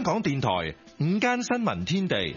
香港電台午間新聞天地。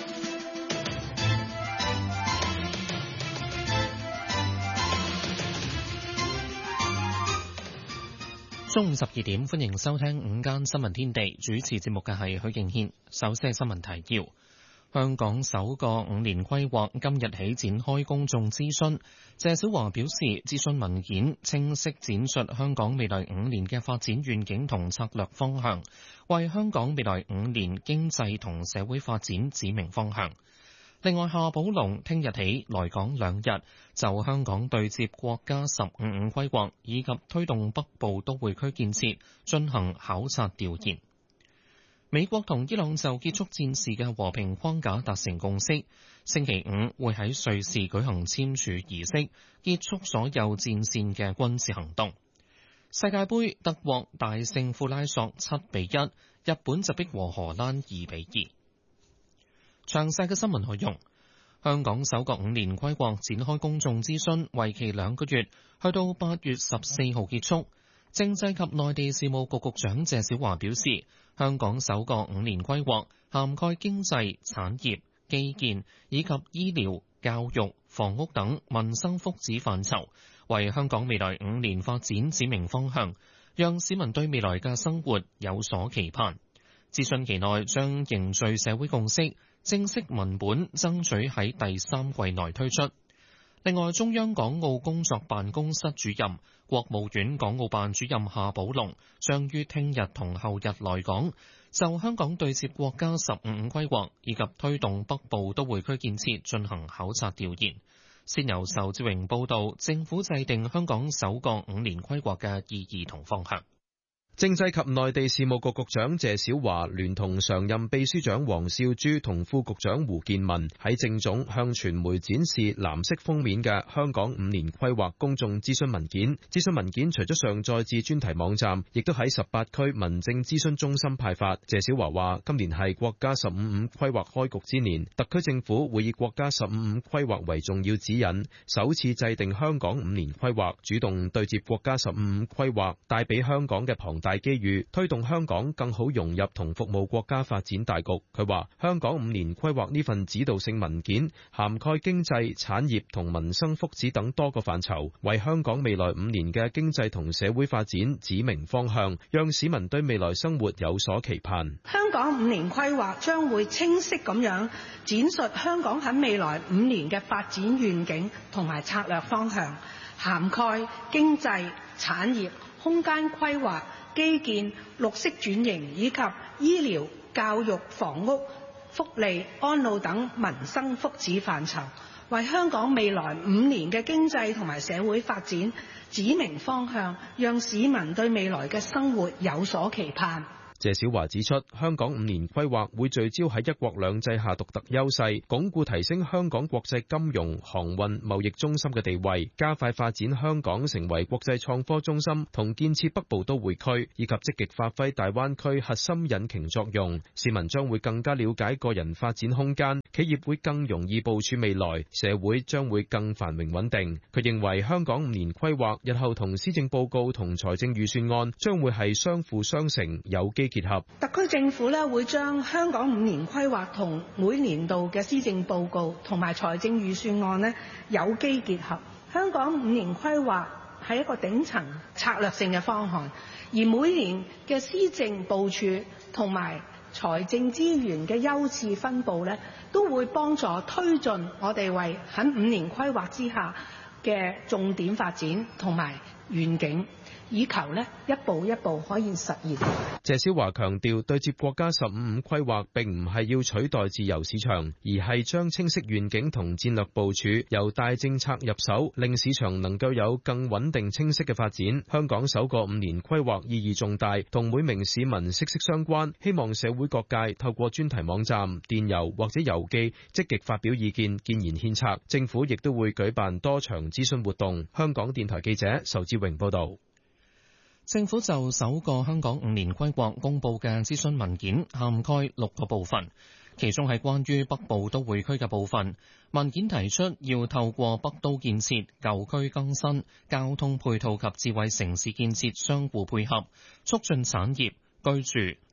中午12點，歡迎收聽午間新聞天地。主持節目嘅係許敬軒。首先係新聞提要：香港首個5年規劃今日起展開公眾諮詢。謝小華表示，諮詢文件清晰展述香港未來5年嘅發展願景同策略方向，為香港未來5年經濟同社會發展指明方向。另外，夏寶龍聽日起來港2日，就香港對接國家15五規劃以及推動北部都會區建設進行考察調研。美國同伊朗就結束戰事嘅和平框架達成共識，星期五會喺瑞士舉行簽署儀式，結束所有戰線嘅軍事行動。世界盃，德國大勝庫拉索7-1，日本就逼和荷蘭2-2。詳細嘅新聞內容，香港首個5年規劃展開公眾諮詢，為期2個月，去到8月14號結束。政制及內地事務局局長謝小華表示，香港首個5年規劃涵蓋經濟、產業、基建以及醫療、教育、房屋等民生福祉範疇，為香港未來5年發展指明方向，讓市民對未來嘅生活有所期盼。諮詢期內將凝聚社會共識，正式文本爭取喺第3季內推出。另外，中央港澳工作辦公室主任、國務院港澳辦主任夏寶龍將於聽日同後日來港，就香港對接國家15五規劃以及推動北部都會區建設進行考察調研。先由仇志榮報道政府制定香港首個5年規劃嘅意義同方向。 政制及內地事務局局長謝小華聯同常任秘書長王少珠同副局長胡建文喺政總向傳媒展示藍色封面嘅香港5年規劃公眾諮詢文件。諮詢文件除咗上載至專題網站，亦都喺18區民政諮詢中心派發。謝小華話：今年係國家15五規劃開局之年，特區政府會以國家15五規劃為重要指引，首次制定香港5年規劃，主動對接國家15五規劃，帶俾香港嘅龐大機遇，推動香港更好融入同服務國家發展大局。佢話香港5年規劃呢份指導性文件涵蓋經濟、產業同民生福祉等多個範疇，為香港未來5年嘅經濟同社會發展指明方向，讓市民對未來生活有所期盼。 香港5年規劃將會清晰咁樣展述香港喺未來5年嘅發展願景同埋策略方向，涵蓋經濟、產業、空間規劃、基建、綠色轉型以及醫療、教育、房屋、福利、安老等民生福祉範疇，為香港未來5年嘅經濟同埋社會發展指明方向，讓市民對未來嘅生活有所期盼。 謝小華指出，香港5年規劃會聚焦喺一國兩制下獨特優勢，鞏固提升香港國際金融、航運、貿易中心嘅地位，加快發展香港成為國際創科中心同建設北部都會區，以及積極發揮大灣區核心引擎作用。市民將會更加了解個人發展空間，企業會更容易部署未來，社會將會更繁榮穩定。佢認為香港5年規劃日後同施政報告同財政預算案將會係相輔相成，有機結合。 特區政府會將香港5年規劃同每年度嘅施政報告同埋財政預算案有機結合。香港5年規劃係一個頂層策略性嘅方案，而每年嘅施政部署同埋財政資源嘅優次分佈都會幫助推進我哋為喺5年規劃之下嘅重點發展同埋願景，以求一步一步可以實現。 謝小華強調，對接國家15五規劃並唔係要取代自由市場，而係將清晰願景同戰略部署由大政策入手，令市場能夠有更穩定清晰嘅發展。香港首個5年規劃意義重大，同每名市民息息相關。希望社會各界透過專題網站、電郵或者郵寄積極發表意見，建言獻策。政府亦都會舉辦多場諮詢活動。香港電台記者仇志榮報道。 政府就首個香港5年規劃公佈嘅諮詢文件涵蓋6個部分，其中係關於北部都會區嘅部分。文件提出要透過北都建設、舊區更新、交通配套及智慧城市建設相互配合，促進產業、居住、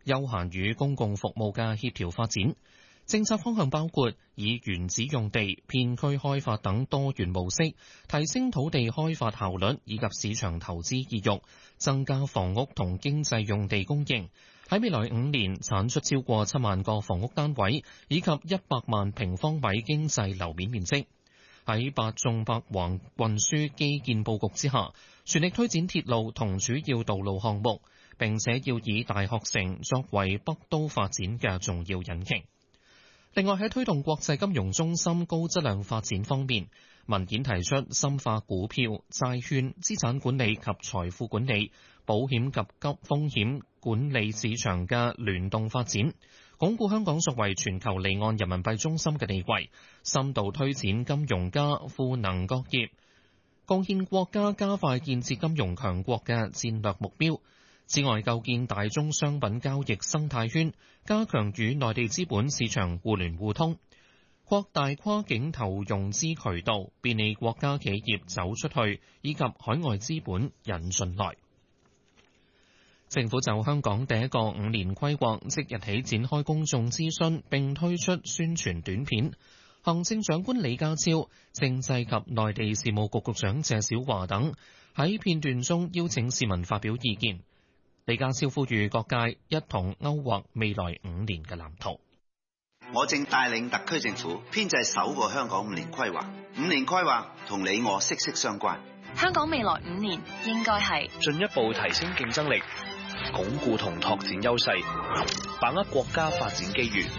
休閒與公共服務嘅協調發展。政策方向包括以原址用地、片區開發等多元模式，提升土地開發效率以及市場投資意欲，增加房屋同經濟用地供應。喺未來5年產出超過7萬個房屋單位，以及100萬平方米經濟樓面面積。喺百縱百橫運輸基建佈局之下，全力推展鐵路同主要道路項目，並且要以大學城作為北都發展嘅重要引擎。另外喺推動國際金融中心高質量發展方面，文件提出深化股票、債券、資產管理及財富管理、保險及急風險管理市場嘅聯動發展，鞏固香港作為全球離岸人民幣中心嘅地位，深度推展金融加賦能各業，貢獻國家加快建設金融強國嘅戰略目標。此外，構建大宗商品交易生態圈，加強與內地資本市場互聯互通，擴大跨境投融資渠道，便利國家企業走出去，以及海外資本引進來。政府就香港第一個5年規劃即日起展開公眾諮詢，並推出宣傳短片。行政長官李家超、政制及內地事務局局長謝小華等喺片段中邀請市民發表意見。李家超呼籲各界一同勾畫未來5年嘅藍圖。 我正帶領特區政府編製首個香港5年規劃。5年規劃同你我息息相關。 香港未來5年應該係進一步提升競爭力，鞏固同拓展優勢，把握國家發展機遇，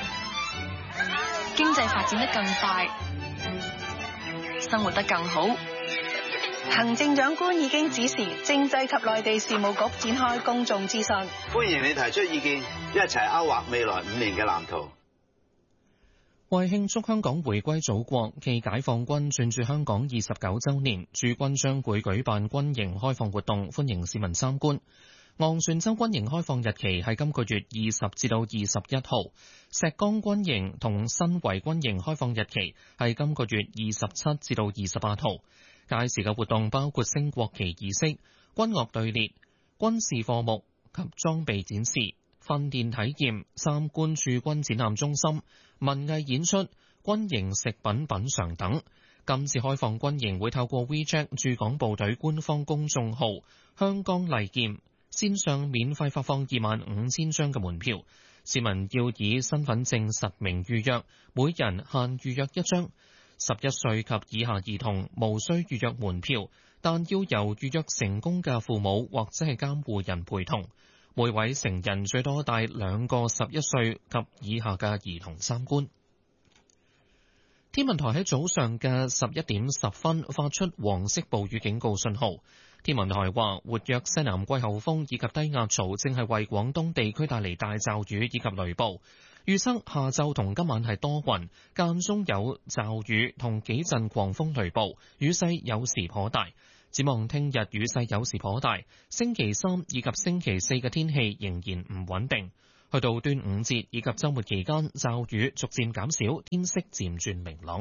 經濟發展得更快，生活得更好。 行政長官已經指示政制及內地事務局展開公眾諮詢， 歡迎你提出意見，一齊勾畫未來5年嘅藍圖。 為慶祝香港回歸祖國暨解放軍進駐香港29週年，駐軍將會舉辦軍營開放活動，歡迎市民參觀。昂船洲軍營開放日期係今個月20至到21號，石崗軍營同新圍軍營開放日期係今個月27至到28號。屆時嘅活動包括升國旗儀式、軍樂隊列、軍事課目及裝備展示、訓練體驗、參觀駐軍展覽中心、文藝演出、軍營食品品嘗等。今次開放軍營會透過 WeChat 駐港部隊官方公眾號香港利劍線上免費發放25,000張嘅門票，市民要以身份證實名預約，每人限預約1張。11歲及以下兒童無需預約門票，但要由預約成功嘅父母或者係監護人陪同。每位成人最多帶2個11歲及以下嘅兒童參觀。天文台喺早上嘅11點10分發出黃色暴雨警告信號。天文台話，活躍西南季候風以及低壓槽正係為廣東地區帶嚟大驟雨以及雷暴。預測下晝同今晚係多雲，間中有驟雨同幾陣狂風雷暴，雨勢有時頗大。展望聽日雨勢有時頗大，星期3以及星期4嘅天氣仍然唔穩定。去到端午節以及週末期間，驟雨逐漸減少，天色漸轉明朗。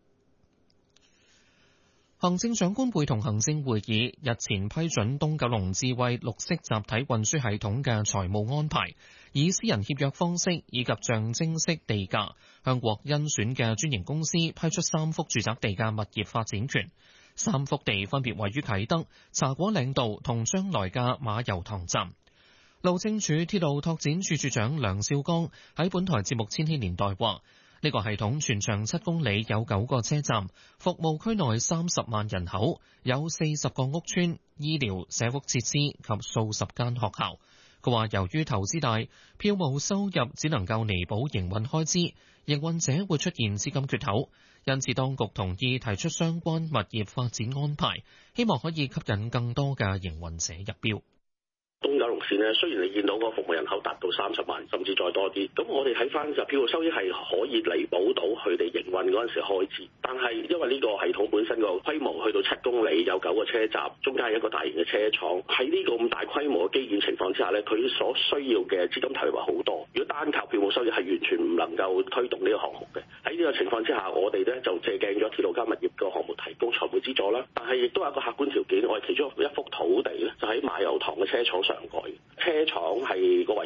行政長官會同行政會議日前批准東九龍智慧綠色集體運輸系統嘅財務安排，以私人協約方式以及象徵式地價向獲甄選嘅專營公司批出3幅住宅地嘅物業發展權。3幅地分別位於啟德、茶果嶺道同將來嘅馬油塘站。路政署鐵路拓展處處長梁少剛喺本台節目《千禧年代》話：呢個系統全長7公里，有9個車站，服務區內30萬人口，有40個屋邨、醫療、社福設施及數十間學校。佢話由於投資大，票務收入只能夠彌補營運開支，營運者會出現資金缺口，因此當局同意提出相關物業發展安排，希望可以吸引更多嘅營運者入標。 東九龍線咧，雖然你見到個服務人口達到30萬，甚至再多啲，咁我哋睇翻就票務收益係可以彌補到佢哋營運嗰陣時開支，但係因為呢個系統本身個規模去到7公里，有9個車站，中間係一個大型嘅車廠，喺呢個咁大規模嘅基建情況之下咧，佢所需要嘅資金投入係好多。如果單靠票務收益係完全唔能夠推動呢個項目嘅。喺呢個情況之下，我哋咧就借鏡咗鐵路加物業個項目提供財務資助啦，但係亦都有一個客觀條件，我哋其中一幅土地咧就喺馬油塘嘅車廠上蓋，車廠係個位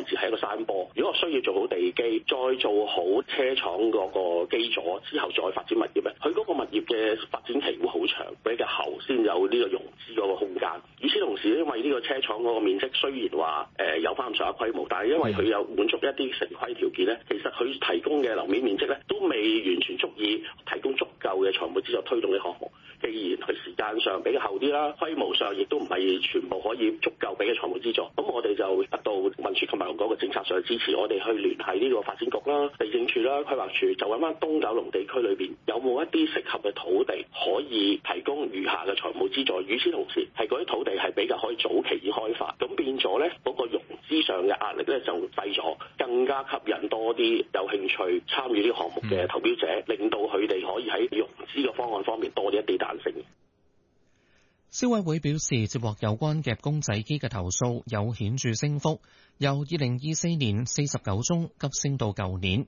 置係一個山坡，如果我需要做好地基，再做好車廠嗰個基礎之後再發展物業咧，佢嗰個物業嘅發展期會好長，比較後先有呢個融資嗰個空間。與此同時，因為呢個車廠嗰個面積雖然話有翻咁上下規模，但係因為佢有滿足一啲城規條件咧，其實佢提供嘅樓面面積咧都未完全足以提供足夠嘅財務資助推動呢項目。既然佢時間上比較後啲啦，規模上亦都唔係全部可以足夠俾嘅財務資助，咁我哋就得到運輸及物流局嘅政策上嘅支持，我哋去聯繫呢個發展局啦、地政處啦、規劃處，就揾翻東九龍地區裏邊有冇一啲適合嘅土地可以提供餘下嘅財務資助。與此同時，係嗰啲土地係比較可以早期已開發，咁變咗咧嗰個融資上嘅壓力咧就低咗，更加吸引多啲有興趣參與呢個項目嘅投標者，令到佢哋可以喺融資嘅方案方面多啲一啲彈性。 消委會表示，接獲有關夾公仔機嘅投訴有顯著升幅，由2024年49宗急升到舊年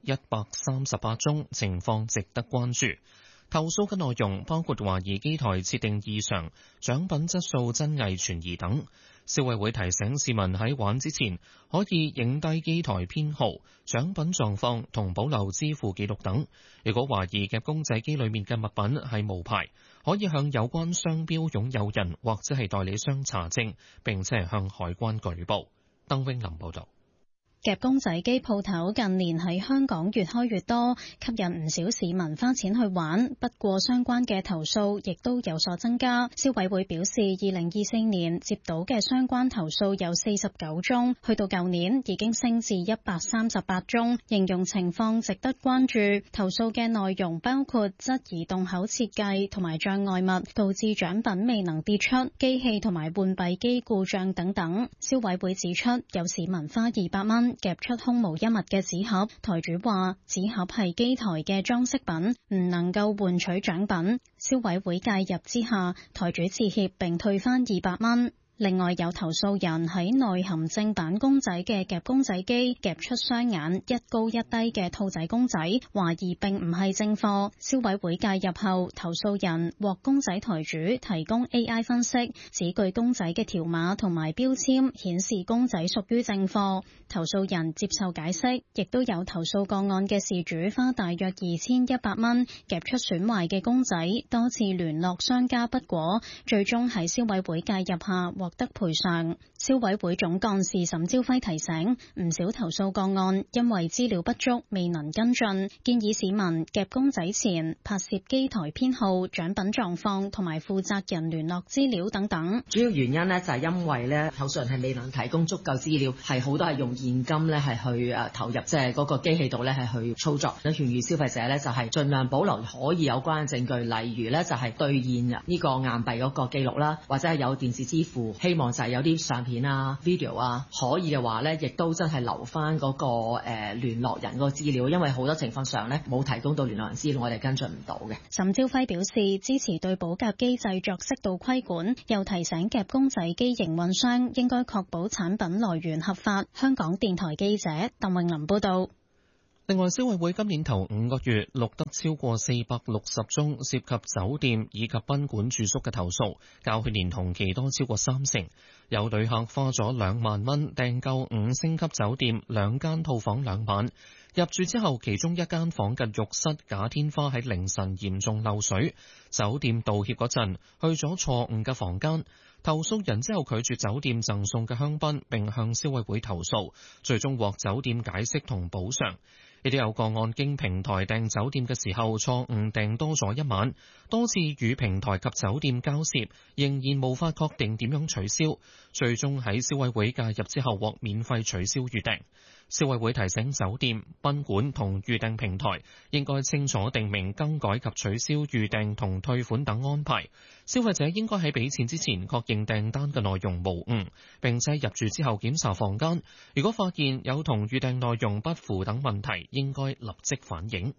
138宗，情況值得關注。投訴嘅內容包括懷疑機台設定異常、獎品質素真偽存疑等。消委會提醒市民喺玩之前可以影低機台編號、獎品狀況同保留支付記錄等。如果懷疑夾公仔機裏面嘅物品係無牌，可以向有關商標擁有人或者係代理商查證，並且係向海關舉報。鄧永林報導。 夾公仔機鋪頭近年喺香港越開越多，吸引唔少市民花錢去玩。不過相關嘅投訴亦都有所增加。消委會表示，2024年接到嘅相關投訴有49宗，去到舊年已經升至138宗，形容情況值得關注。投訴嘅內容包括質疑洞口設計同埋障礙物，導致獎品未能跌出，機器同埋換幣機故障等等。消委會指出，有市民花200蚊夾出空無一物嘅紙盒，台主話紙盒係機台嘅裝飾品，唔能夠換取獎品。消委會介入之下，台主致歉並退返200蚊。另外有投訴人喺內含正版公仔嘅夾公仔機夾出雙眼一高一低嘅兔仔公仔，懷疑並唔係正貨。消委會介入後，投訴人獲公仔台主提供 AI 分析，指具公仔嘅條碼同埋標籤顯示公仔屬於正貨。投訴人接受解釋，亦都有投訴個案嘅事主花大約2100蚊夾出損壞嘅公仔，多次聯絡商家不果，最終喺消委會介入下獲得賠償。消委會總幹事沈朝輝提醒，唔少投訴個案因為資料不足未能跟進，建議市民夾公仔前拍攝機台編號、獎品狀況同埋負責人聯絡資料等等。 主要原因呢，就係因為呢投訴人係未能提供足夠資料，係好多係用現金呢係去投入即係嗰個機器度呢係去操作。咁勸喻消費者呢，就係盡量保留可以有關嘅證據，例如呢就係兌現呢個硬幣嗰個記錄啦，或者係有電視支付。希望就係有啲相片啊、video 啊，可以嘅話呢，亦都真係留翻嗰個聯絡人個資料，因為好多情況上呢冇提供到聯絡人資料，我哋跟進唔到嘅。 沈朝輝表示支持對保夾機製作適度規管，又提醒夾公仔機營運商應該確保產品來源合法。香港電台記者鄧詠琳報道。 另外，消委會今年頭5個月錄得超過460宗涉及酒店以及賓館住宿嘅投訴，較去年同期多超過30%。有旅客花咗2萬蚊訂購5星級酒店2間套房2晚，入住之後其中1間房嘅浴室假天花喺凌晨嚴重漏水，酒店道歉嗰陣去咗錯誤嘅房間。投訴人之後拒絕酒店贈送嘅香檳，並向消委會投訴，最終獲酒店解釋同補償。亦都有個案經平台訂酒店嘅時候錯誤訂多咗1晚，多次與平台及酒店交涉，仍然無法確定點樣取消，最終喺消委會介入之後獲免費取消預訂。消委會提醒酒店、賓館同預訂平台應該清楚訂明更改及取消預訂同退款等安排。消費者應該喺俾錢之前確認訂單嘅內容無誤，並且入住之後檢查房間，如果發現有同預訂內容不符等問題，應該立即反映。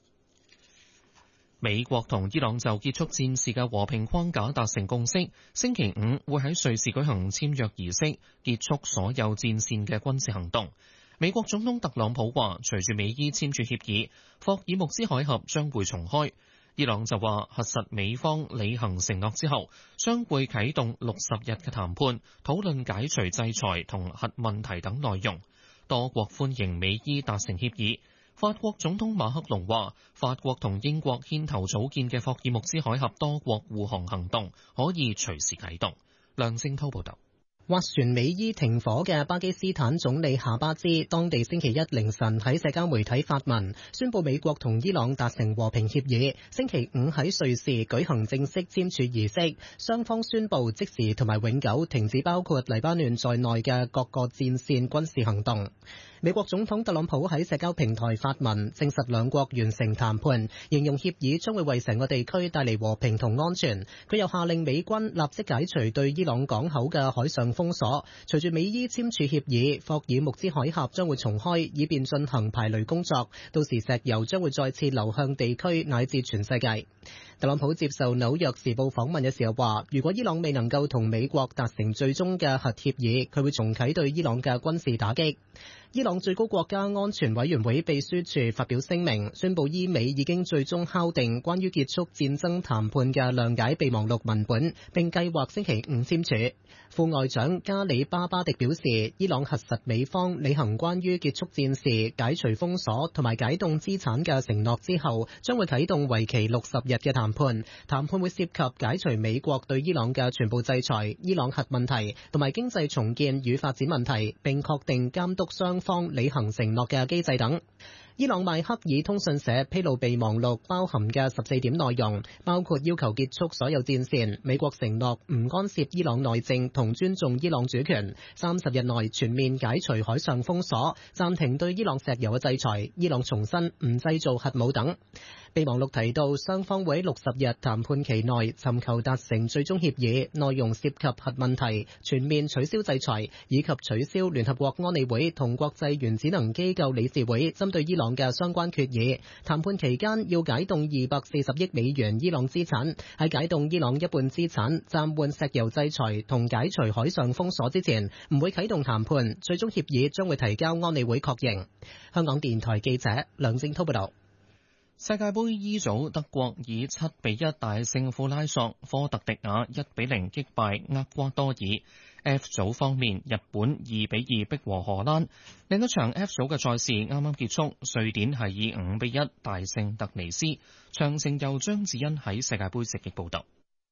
美國同伊朗就結束戰事嘅和平框架達成共識，星期5會喺瑞士舉行簽約儀式，結束所有戰線嘅軍事行動。美國總統特朗普話，隨住美伊簽署協議，霍爾木茲海峽將會重開。伊朗就話，核實美方履行承諾之後，將會啟動60日嘅談判，討論解除制裁同核問題等內容。 多國歡迎美伊達成協議。法國總統馬克龍話，法國同英國牽頭組建嘅霍爾木茲海峽多國護航行動可以隨時啟動。梁正滔報導。 斡旋美伊停火嘅巴基斯坦總理夏巴茲，當地星期一凌晨喺社交媒體發文，宣布美國同伊朗達成和平協議，星期五喺瑞士舉行正式簽署儀式，雙方宣布即時同埋永久停止包括黎巴嫩在內嘅各個戰線軍事行動。美國總統特朗普喺社交平台發文，證實兩國完成談判，形容協議將會為成個地區帶嚟和平同安全。佢又下令美軍立即解除對伊朗港口嘅海上封鎖。隨住美伊簽署協議，霍爾木茲海峽將會重開，以便進行排雷工作。到時石油將會再次流向地區乃至全世界。特朗普接受紐約時報訪問嘅時候話，如果伊朗未能夠同美國達成最終嘅核協議，佢會重啟對伊朗嘅軍事打擊。伊朗最高國家安全委員會秘書處發表聲明，宣布伊美已經最終敲定關於結束戰爭談判嘅諒解備忘錄文本，並計劃星期五簽署。副外長加里巴巴迪表示，伊朗核實美方履行關於結束戰事、解除封鎖同埋解凍資產嘅承諾之後，將會啟動為期60日嘅談判。談判會涉及解除美國對伊朗嘅全部制裁、伊朗核問題同埋經濟重建與發展問題，並確定監督雙方履行承諾嘅機制等。伊朗邁克爾通訊社披露備忘錄包含嘅14點內容，包括要求結束所有戰線，美國承諾唔干涉伊朗內政同尊重伊朗主權，30日內全面解除海上封鎖，暫停對伊朗石油嘅制裁，伊朗重申唔製造核武等。備忘錄提到，雙方會喺60日談判期內尋求達成最終協議，內容涉及核問題、全面取消制裁以及取消聯合國安理會同國際原子能機構理事會針對伊朗嘅相關決議。談判期間要解凍240億美元伊朗資產，喺解凍伊朗一半資產、暫緩石油制裁同解除海上封鎖之前，唔會啟動談判。最終協議將會提交安理會確認。香港電台記者梁正滔報道。 世界盃 E 組，德國以7-1大勝庫拉索，科特迪瓦1-0擊敗厄瓜多爾。F 組方面，日本2-2逼和荷蘭。另一場 F 組嘅賽事啱啱結束，瑞典係以5-1大勝突尼斯。詳情由張子欣喺世界盃直擊報道。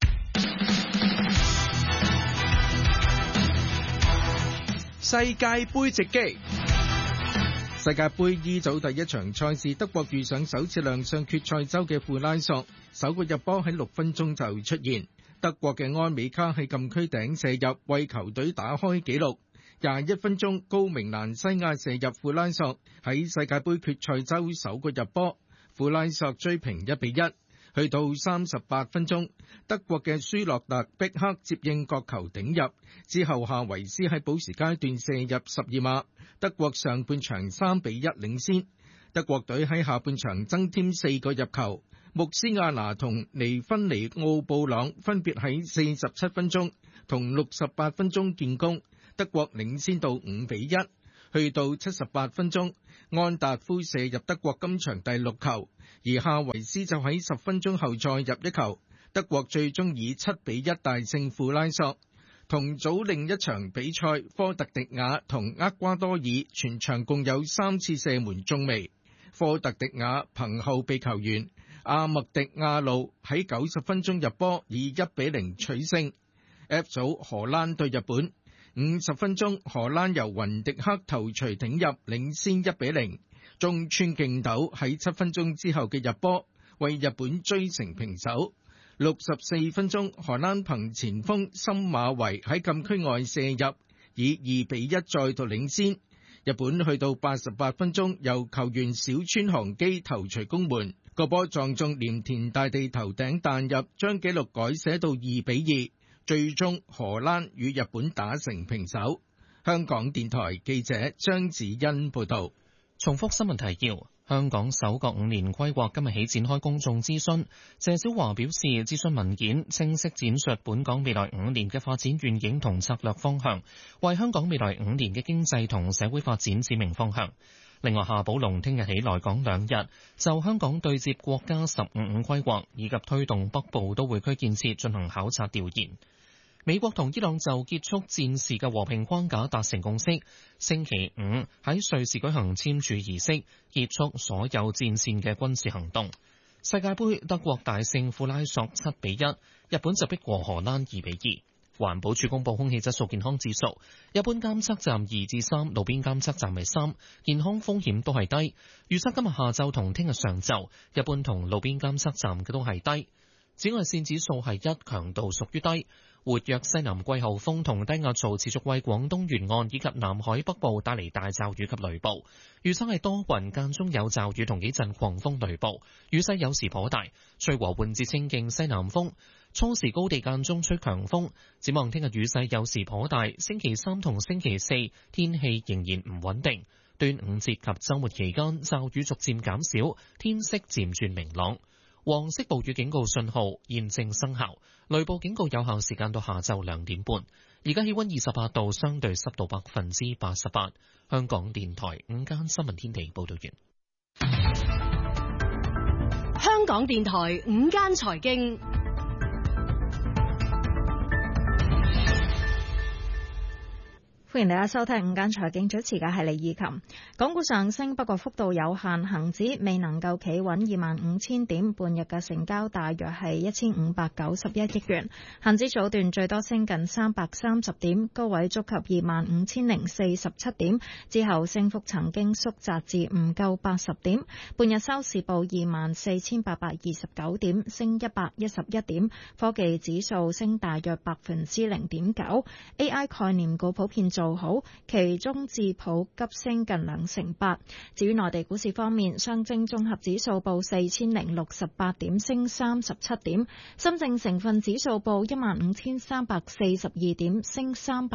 世界盃直擊。世界盃 E 組第一場賽事，德國遇上首次亮相決賽周嘅庫拉索，首個入波喺6分鐘就出現。德國嘅安美卡喺禁區頂射入，為球隊打開紀錄。21分鐘，高明蘭西亞射入庫拉索喺世界盃決賽周首個入波，庫拉索追平1-1。去到38分鐘，德國嘅舒洛特碧克接應角球頂入，之後夏維斯喺補時階段射入12碼，德國上半場3-1領先。德國隊喺下半場增添4個入球，穆斯亞拿同尼芬尼奧布朗分別喺47分鐘同68分鐘建功，德國領先到5-1。去到78分鐘，安達夫射入德國今場第6球，而夏維斯就喺10分鐘後再入1球，德國最終以7-1大勝庫拉索。同組另一場比賽，科特迪瓦同厄瓜多爾全場共有3次射門中楣，科特迪瓦憑後備球員阿麥迪亞路喺90分鐘入波，以1-0取勝。F 組荷蘭對日本。50分鐘，荷蘭由雲迪克頭槌頂入，領先1-0。中村敬斗喺7分鐘之後嘅入波，為日本追成平手。64分鐘，荷蘭憑前鋒森馬維喺禁區外射入，以2-1再度領先。日本去到88分鐘，由球員小川航基頭槌攻門，個波撞中鎌田大地頭頂彈入，將紀錄改寫到2-2。最終荷蘭與日本打成平手。香港電台記者張子欣報道。 重複新聞提要：香港首個5年規劃今日起展開公眾諮詢。謝小華表示，諮詢文件清晰展述本港未來5年嘅發展願景同策略方向，為香港未來5年嘅經濟同社會發展指明方向。另外，夏寶龍聽日起來港2日，就香港對接國家15規劃以及推動北部都會區建設進行考察調研。 美國同伊朗就結束戰事嘅和平框架達成共識，星期五喺瑞士舉行簽署儀式，結束所有戰線嘅軍事行動。世界盃德國大勝庫拉索7-1，日本就逼過荷蘭2-2。環保署公布空氣質素健康指數，一般監測站2至3，路邊監測站係3，健康風險都係低。預測今日下晝同聽日上晝，一般同路邊監測站嘅都係低。紫外線指數係1，強度屬於低。活躍西南季候風同低壓槽持續為廣東沿岸以及南海北部帶嚟大驟雨及雷暴。預測係多雲間中有驟雨同幾陣狂風雷暴，雨勢有時頗大，吹和緩至清勁西南風。初時高地間中吹強風，展望聽日雨勢有時頗大。星期3同星期4天氣仍然唔穩定。端午節及週末期間驟雨逐漸減少，天色漸轉明朗。黃色暴雨警告信號現正生效，雷暴警告有效時間到下晝2點半。而家氣溫28度，相對濕度88%。香港電台午間新聞天地報道完。 香港電台午間財經。 歡迎大家收聽午間財經，主持嘅係李以琴。港股上升，不過幅度有限，恒指未能夠企穩25,000點，半日嘅成交大約係1591億元。恒指早段最多升近330點，高位觸及25,047點，之後升幅曾經縮窄至唔夠80點。半日收市報24,829點，升111點。科技指數升大約0.9%。AI 概念股普遍做好，其中智普急升近2%。至於內地股市方面，上證綜合指數報4068點，升37點；深證成分指數報15,342點，升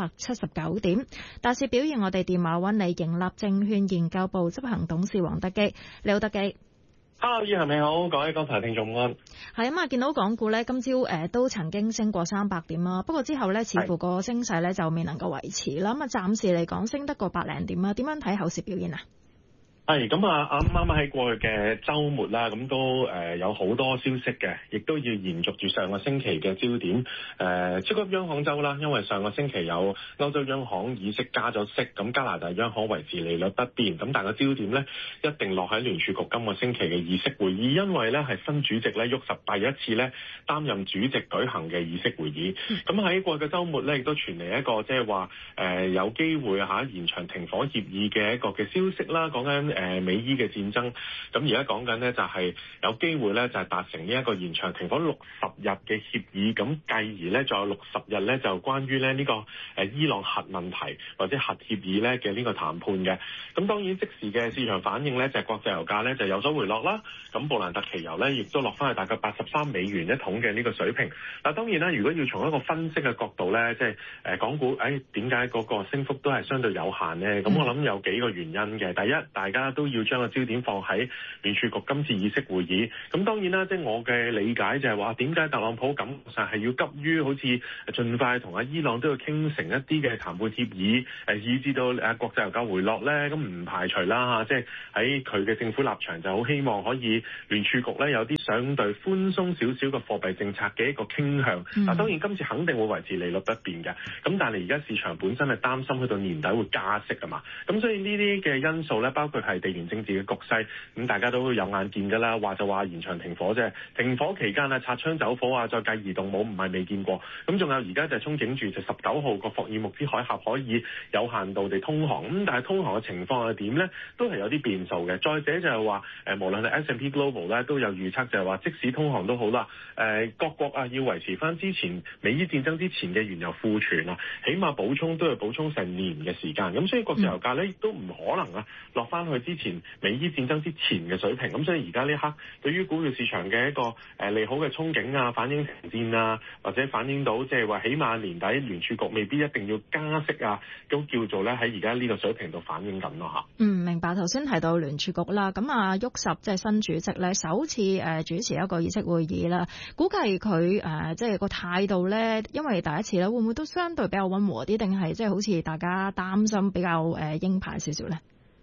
379點。大市表現，我哋電話揾嚟盈立證券研究部執行董事黃德基，你好，德基。 Hello， 以涵你好，各位港台聽眾安。 係啊，見到港股咧，今朝都曾經升過300點啦，不過之後咧，似乎個升勢咧就未能夠維持啦。咁啊，暫時嚟講升得個百零點啦。點樣睇後市表現啊？ 係咁啊！啱喺過去嘅週末啦，咁都有好多消息嘅，亦都要延續住上個星期嘅焦點。超級央行週啦，因為上個星期有歐洲央行議息加咗息，咁加拿大央行維持利率不變。咁但係個焦點呢，一定落喺聯儲局今個星期嘅議息會議，因為呢係新主席呢沃什第一次呢擔任主席舉行嘅議息會議。咁喺過去嘅週末呢，亦都傳嚟一個即係話有機會延長停火協議嘅一個嘅消息啦，講緊美伊嘅戰爭，咁而家講緊呢，就係有機會呢，就係達成呢一個延長停火60日嘅協議，咁繼而呢，仲有60日呢，就關於呢個伊朗核問題或者核協議呢嘅呢個談判嘅。咁當然即時嘅市場反應呢，就係國際油價呢就有所回落啦。咁布蘭特期油呢，亦都落翻去大概83美元一桶嘅呢個水平。但當然啦，如果要從一個分析嘅角度呢，即係港股點解嗰個升幅都係相對有限呢？咁我諗有幾個原因嘅。第一，大家都要將個焦點放喺聯儲局今次議息會議。咁當然啦，即係我嘅理解就係話，點解特朗普感覺上係要急於好似盡快同阿伊朗都要傾成一啲嘅談判協議，以至到國際油價回落咧。咁唔排除啦，即係喺佢嘅政府立場就好希望可以聯儲局咧有啲相對寬鬆少少嘅貨幣政策嘅一個傾向。嗱，當然今次肯定會維持利率不變嘅。咁但係而家市場本身係擔心去到年底會加息啊嘛。咁所以呢啲嘅因素咧，包括係地緣政治嘅局勢，咁大家都有眼見㗎啦。話就話延長停火啫，停火期間啊，擦槍走火啊，再計移動武唔係未見過。咁仲有而家就憧憬住就19號個霍爾木茲海峽可以有限度地通航。咁但係通航嘅情況係點咧？都係有啲變數嘅。再者就係話無論係 S&P Global 咧都有預測，就係話即使通航都好啦，各國啊要維持翻之前美伊戰爭之前嘅原油庫存啊，起碼補充都要補充成年嘅時間。咁所以國際油價咧亦都唔可能啊落翻去之前美伊戰爭之前嘅水平。咁所以而家呢刻對於股票市場嘅一個利好嘅憧憬啊，反映停戰啊，或者反映到即係話起碼年底聯儲局未必一定要加息啊，都叫做咧喺而家呢個水平度反映緊咯嚇。 明白。頭先提到聯儲局啦，咁啊沃什即係新主席咧，首次主持一個議息會議啦，估計佢即係個態度咧，因為第一次咧，會唔會都相對比較溫和啲，定係即係好似大家擔心比較鷹派少少咧？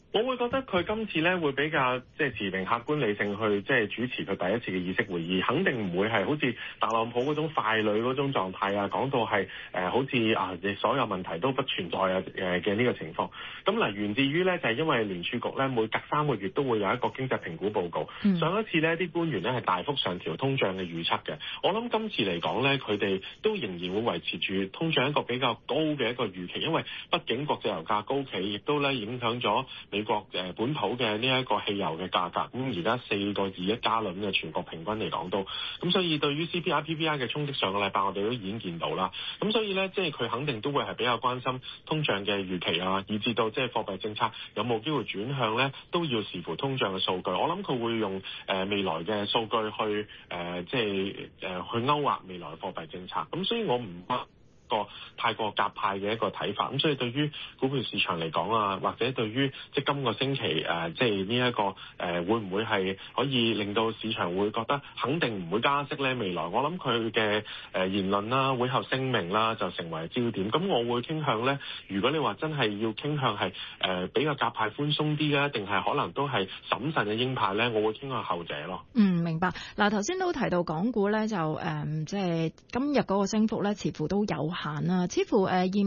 我會覺得佢今次咧會比較即係持平、客觀、理性去即係主持佢第一次嘅議息會議，肯定唔會係好似特朗普嗰種傀儡嗰種狀態啊，講到係好似所有問題都不存在嘅呢個情況。咁嗱，源自於咧就係因為聯儲局咧每隔3個月都會有一個經濟評估報告。上一次呢啲官員咧係大幅上調通脹嘅預測嘅，我諗今次嚟講咧佢哋都仍然會維持住通脹一個比較高嘅一個預期，因為畢竟國際油價高企，亦都咧影響咗美國本土嘅呢一個汽油嘅價格，咁而家4個2一加侖嘅全國平均嚟講都，咁所以對於 CPI、PPI 嘅衝擊，上個禮拜我哋都已經見到啦。咁所以咧，即係佢肯定都會係比較關心通脹嘅預期啊，以至到即係貨幣政策有冇機會轉向咧，都要視乎通脹嘅數據。我諗佢會用未來嘅數據去去勾畫未來嘅貨幣政策。咁所以我唔個太過鴿派嘅一個睇法，咁所以對於股票市場嚟講啊，或者對於即係今個星期即係呢一個會唔會係可以令到市場會覺得肯定唔會加息咧？未來我諗佢嘅言論啦、會後聲明啦，就成為焦點。咁我會傾向咧，如果你話真係要傾向係比較鴿派寬鬆啲啊，定係可能都係審慎嘅鷹派咧？我會傾向後者咯。 明白。嗱，頭先都提到港股咧，就即係今日嗰個升幅咧，似乎都有限啦，似乎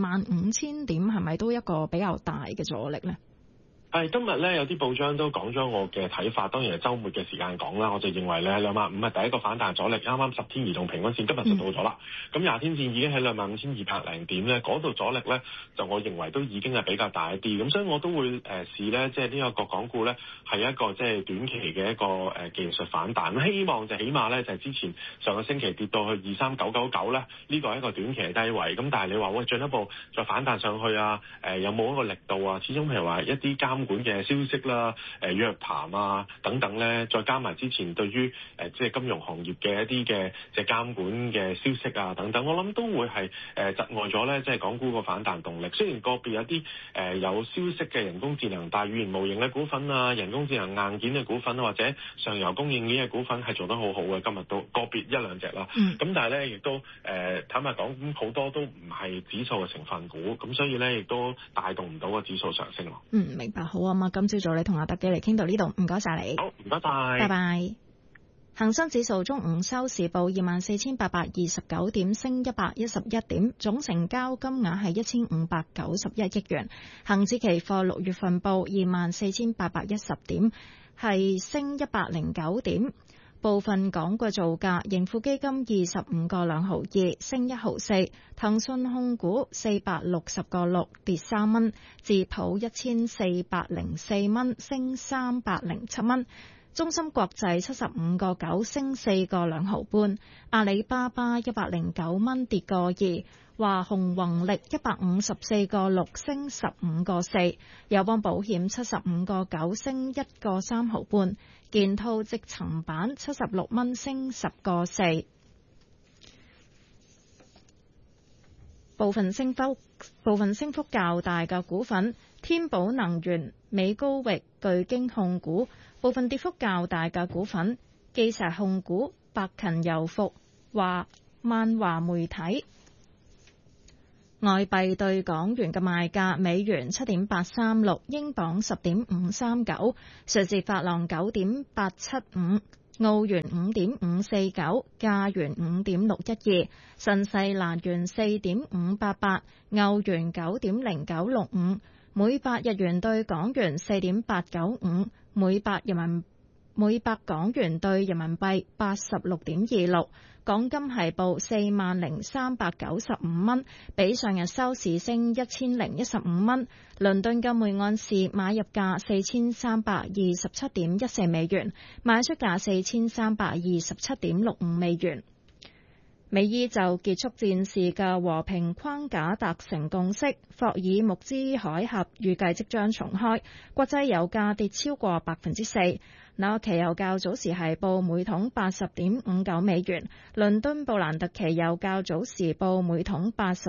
25,000點係咪都一個比較大嘅阻力咧？ 今日咧有啲報章都講咗我嘅睇法，當然係週末嘅時間講啦。我就認為咧25,500係第一個反彈阻力，啱啱10天移動平均線今日就到咗啦。咁20天線已經喺25,200零點咧，嗰度阻力咧就我認為都已經係比較大一啲。咁所以我都會視咧，即係呢個港股咧係一個即係短期嘅一個技術反彈。咁希望就起碼咧就係之前上個星期跌到去23,999咧，呢個係一個短期嘅低位。咁但係你話喂進一步再反彈上去啊？有冇一個力度啊？始終譬如話一啲監管嘅消息啦、約談啊等等咧，再加埋之前對於即係金融行業嘅一啲嘅即係監管嘅消息啊等等，我諗都會係窒礙咗咧，即係港股個反彈動力。雖然個別有啲有消息嘅人工智能大語言模型嘅股份啊、人工智能硬件嘅股份啊，或者上游供應鏈嘅股份係做得好好嘅，今日都個別一兩隻啦。咁但係咧亦都坦白講，好多都唔係指數嘅成分股，咁所以咧亦都帶動唔到個指數上升咯。 明白。好啊嘛，今朝早你同阿特記嚟傾到呢度，唔該晒你。 好，唔該晒。 拜拜。恒生指數中午收市報24,829點，升111點，總成交金額係1,591億元。恒指期貨6月份報24,810點，係升109點。部分港股造價，盈富基金25個2毫2，升1毫4；騰訊控股460個6，跌3蚊；智普1404蚊，升307蚊；中芯國際75個9，升4個2毫半；阿里巴巴109蚊，跌個2；華虹宏力154個6，升15個4；友邦保險75個9，升1個3毫半；建滔積層板76蚊，升10個4。部分升幅較大嘅股份：天寶能源、美高域、巨京控股；部分跌幅較大嘅股份：基石控股、百勤油服、萬華媒體。外幣對港元嘅賣價：美元7.836，英鎊10.539，瑞士法郎9.875，澳元5.549，加元5.612，新西蘭元4.588，歐元9.0965，每百日元對港元4.895，每百港元對人民幣86.26。港金係報40,395蚊，比上日收市升1,015蚊。倫敦金每盎司買入價4,327.14美元，賣出價4,327.65美元。美伊就結束戰事嘅和平框架達成共識，霍爾木茲海峽預計即將重開，國際油價跌超過4%。 紐約期油較早時係報每桶80.59美元，倫敦布蘭特期油較早時報每桶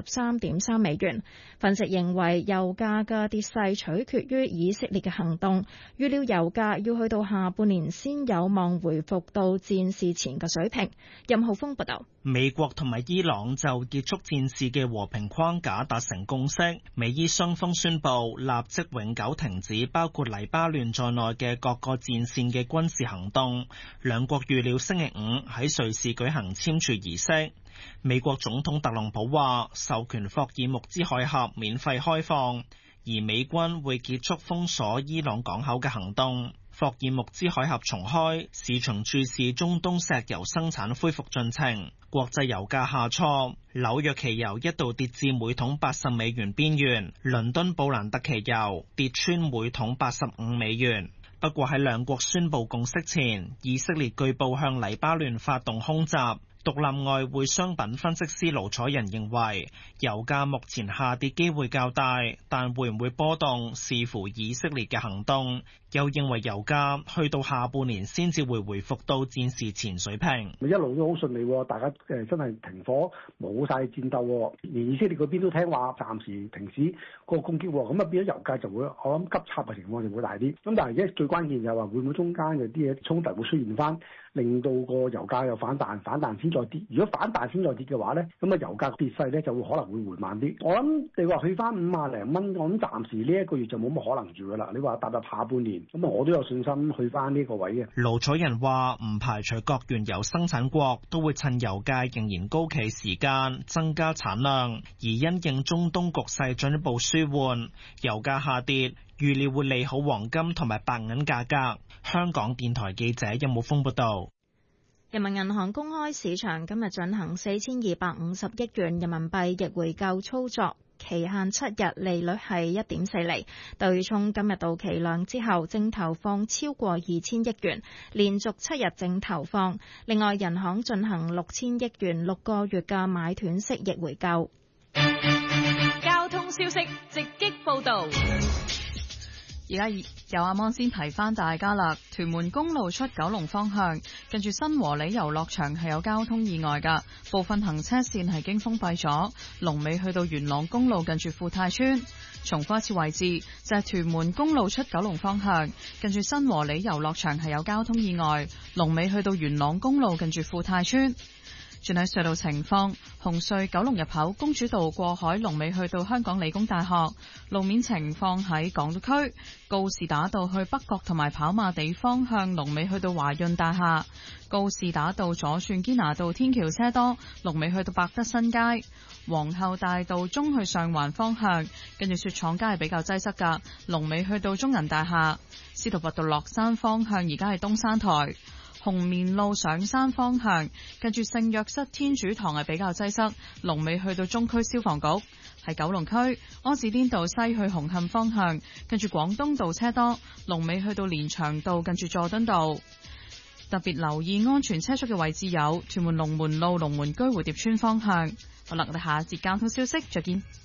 83.3美元。分析認為油價嘅跌勢取決於以色列嘅行動，預料油價要去到下半年先有望回復到戰事前嘅水平。任浩峰報道。 美國同埋伊朗就結束戰事嘅和平框架達成共識，美伊雙方宣布立即永久停止包括黎巴嫩在內嘅各個戰線嘅軍事行動。兩國預料星期五喺瑞士舉行簽署儀式。美國總統特朗普話授權霍爾木茲海峽免費開放，而美軍會結束封鎖伊朗港口嘅行動。霍爾木茲海峽重開，市場注視中東石油生產恢復進程。國際油價下挫，紐約期油一度跌至每桶80美元邊緣，倫敦布蘭特期油跌穿每桶85美元。不過喺兩國宣布共識前，以色列據報向黎巴嫩發動空襲。獨立外匯商品分析師盧彩仁認為，油價目前下跌機會較大，但會唔會波動視乎以色列嘅行動。又認為油價去到下半年先至會回復到戰事前水平。 一路都好順利，大家真係停火冇晒戰鬥，連以色列嗰邊都聽話暫時停止個攻擊，咁啊變咗油價就會我諗急插嘅情況就會大啲。咁但係而家最關鍵就係話會唔會中間有啲嘢衝突會出現翻，令到個油價又反彈先再跌。如果反彈先再跌嘅話咧，咁啊油價跌勢咧就會可能會緩慢啲。我諗你話去翻5萬零蚊，我諗暫時呢一個月就冇乜可能住噶啦。你話踏入下半年，咁啊我都有信心去翻呢個位嘅。 盧彩仁話唔排除各原油生產國都會趁油價仍然高企時間增加產量，而因應中東局勢進一步舒緩，油價下跌，預料會利好黃金同埋白銀價格。香港電台記者任武峰報道。 人民銀行公開市場今日進行4250億元人民幣逆回購操作，期限7日，利率係1.4厘，對沖今日到期量之後淨投放超過2000億元，連續7日淨投放。另外，人行進行6000億元6個月嘅買斷式逆回購。 交通消息直擊報道。 而家有阿芒先提翻大家啦，屯門公路出九龍方向，近住新和里遊樂場係有交通意外噶，部分行車線係經封閉咗，龍尾去到元朗公路近住富泰村。重複一次位置就係屯門公路出九龍方向，近住新和里遊樂場係有交通意外，龍尾去到元朗公路近住富泰村。轉喺隧道情況，紅隧九龍入口公主道過海龍尾去到香港理工大學。路面情況喺港島區，告士打道去北角同埋跑馬地方向龍尾去到華潤大廈。告士打道左轉堅拿道天橋車多，龍尾去到百德新街。皇后大道中去上環方向，跟住雪廠街係比較擠塞噶，龍尾去到中銀大廈。司徒拔道落山方向而家係東山台。紅棉路上山方向，近住聖約瑟天主堂係比較擠塞，龍尾去到中區消防局。喺九龍區柯士甸道西去紅磡方向，近住廣東道車多，龍尾去到連翔道近住佐敦道。特別留意安全車速嘅位置有屯門龍門路龍門居蝴蝶村方向。好啦，我哋下一節交通消息再見。